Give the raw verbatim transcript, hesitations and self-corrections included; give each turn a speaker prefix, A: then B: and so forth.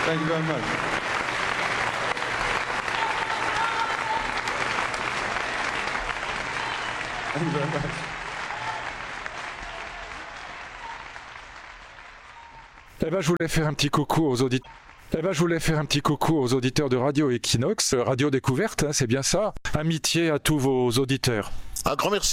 A: Thank you very much. Thank you very much.
B: Eh ben, je voulais faire un petit coucou aux auditeurs. Eh ben, je voulais faire un petit coucou aux auditeurs de Radio Equinox, Radio Découverte, hein, c'est bien ça. Amitié à tous vos auditeurs.
C: Un grand merci.